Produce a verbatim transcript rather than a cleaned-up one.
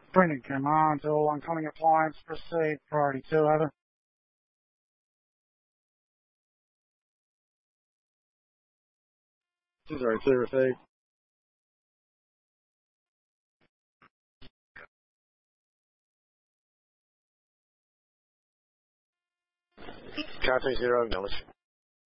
Brendan command to all oncoming appliance, proceed, priority two, over. Zero two, received. Car two zero, acknowledge.